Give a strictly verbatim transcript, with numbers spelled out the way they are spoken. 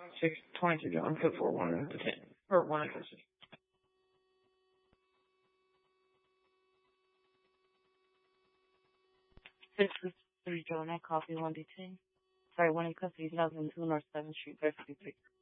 Six twenty-two John, code four one to ten or one to six. Six three John, I copy one to ten. Sorry, one in custody, two thousand two North Seventh Street, Bedford.